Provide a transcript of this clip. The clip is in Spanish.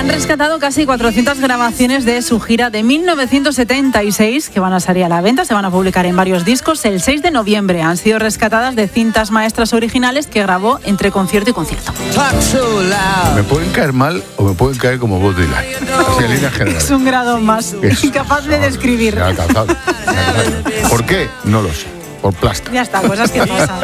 Han rescatado casi 400 grabaciones de su gira de 1976 que van a salir a la venta, se van a publicar en varios discos el 6 de noviembre. Han sido rescatadas de cintas maestras originales que grabó entre concierto y concierto. Me pueden caer mal o me pueden caer como Bob Dylan. Así en línea general. Es un grado más, incapaz de describir. ¿Por qué? No lo sé. Por plasta. Ya está, cosas que pasan.